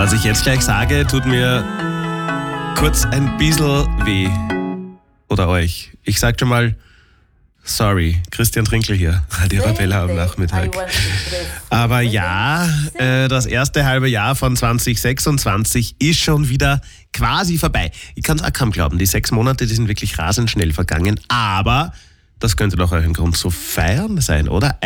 Was ich jetzt gleich sage, tut mir kurz ein bisschen weh. Oder euch. Ich sag schon mal, sorry, Christian Trinkl hier, Radio Arabella am Nachmittag. Aber ja, das erste halbe Jahr von 2026 ist schon wieder quasi vorbei. Ich kann es auch kaum glauben, die 6 Monate, die sind wirklich rasend schnell vergangen. Aber das könnte doch auch ein Grund zu feiern sein, oder?